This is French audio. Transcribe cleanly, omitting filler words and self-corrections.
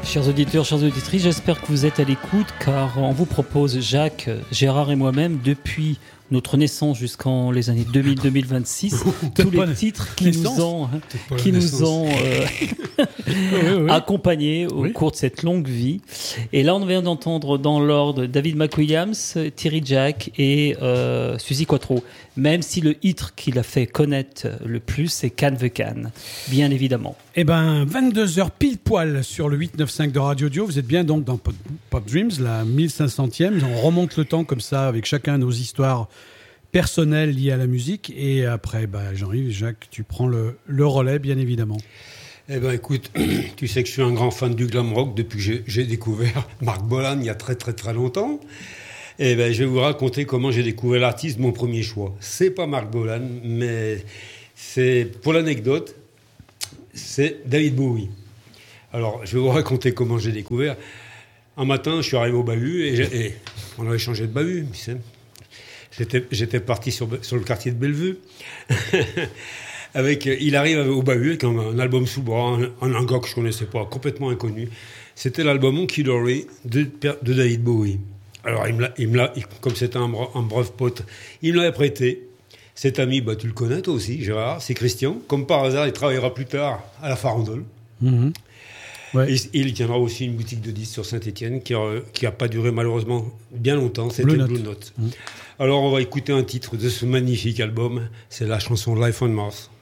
Chers auditeurs, chères auditrices, j'espère que vous êtes à l'écoute car on vous propose, Jacques, Gérard et moi-même, depuis notre naissance jusqu'en les années 2000-2026, tous les titres qui nous ont accompagnés au cours de cette longue vie. Et là, on vient d'entendre dans l'ordre David McWilliams, Thierry Jack et Suzy Quatro. Même si le hit qu'il a fait connaître le plus, c'est Can the Can, bien évidemment. Eh ben, 22h pile poil sur le 895 de Radio Dio. Vous êtes bien donc dans Pop Dreams, la 1500e. On remonte le temps comme ça avec chacun nos histoires personnelles liées à la musique. Et après, Jean-Yves, Jacques, tu prends le relais, bien évidemment. Eh ben, écoute, tu sais que je suis un grand fan du glam rock depuis que j'ai découvert Marc Bolan il y a très très très longtemps. Eh ben, je vais vous raconter comment j'ai découvert l'artiste, mon premier choix. C'est pas Marc Bolan, mais c'est, pour l'anecdote, c'est David Bowie. Alors, je vais vous raconter comment j'ai découvert. Un matin, je suis arrivé au bahut et on avait changé de bahut. J'étais parti sur le quartier de Bellevue. Il arrive au bahut avec un album sous le bras, un gars que je connaissais pas, complètement inconnu. C'était l'album Hunky Dory de David Bowie. Alors, comme c'était un brave pote, il me l'avait prêté. Cet ami, tu le connais toi aussi, Gérard, c'est Christian. Comme par hasard, il travaillera plus tard à la Farandole. Mm-hmm. Ouais. Et il tiendra aussi une boutique de disques sur Saint-Étienne qui a pas duré malheureusement bien longtemps. C'était Blue Note. Mm-hmm. Alors, on va écouter un titre de ce magnifique album. C'est la chanson Life on Mars.